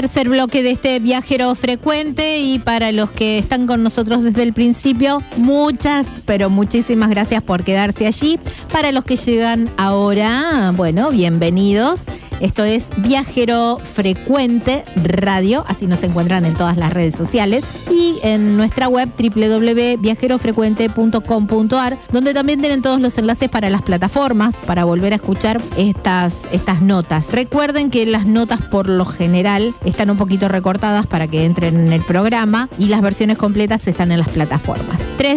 Tercer bloque de este viajero frecuente, y para los que están con nosotros desde el principio, muchas, pero muchísimas gracias por quedarse allí. Para los que llegan ahora, bueno, bienvenidos. Esto es Viajero Frecuente Radio, así nos encuentran en todas las redes sociales y en nuestra web www.viajerofrecuente.com.ar, donde también tienen todos los enlaces para las plataformas para volver a escuchar estas notas. Recuerden que las notas por lo general están un poquito recortadas para que entren en el programa, y las versiones completas están en las plataformas.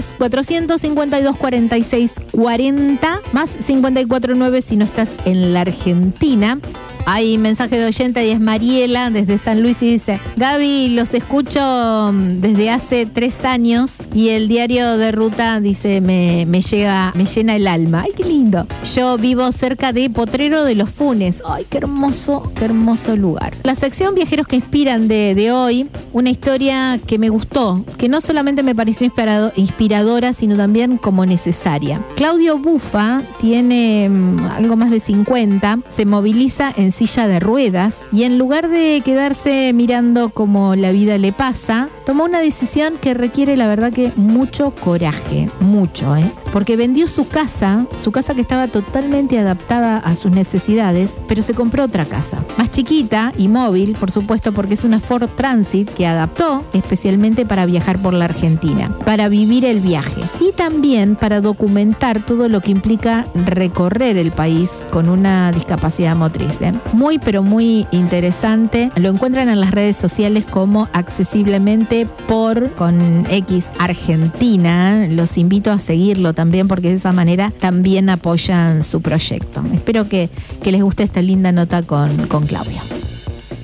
3-452-46-40 más 549 si no estás en la Argentina. Hay mensaje de oyente y es Mariela desde San Luis y dice: Gaby, los escucho desde hace 3 años y el diario de ruta, dice, me llena el alma. Ay, qué lindo. Yo vivo cerca de Potrero de los Funes. Ay, qué hermoso lugar. La sección Viajeros que Inspiran de hoy, una historia que me gustó, que no solamente me pareció inspiradora, sino también como necesaria. Claudio Bufa tiene algo más de 50, se moviliza en silla de ruedas y en lugar de quedarse mirando cómo la vida le pasa, tomó una decisión que requiere, la verdad, que mucho coraje, mucho, porque vendió su casa que estaba totalmente adaptada a sus necesidades, pero se compró otra casa, más chiquita y móvil, por supuesto, porque es una Ford Transit que adaptó especialmente para viajar por la Argentina, para vivir el viaje y también para documentar todo lo que implica recorrer el país con una discapacidad motriz. Muy, pero muy interesante. Lo encuentran en las redes sociales como Accesiblemente con X Argentina. Los invito a seguirlo también, porque de esa manera también apoyan su proyecto. Espero que les guste esta linda nota con Claudia.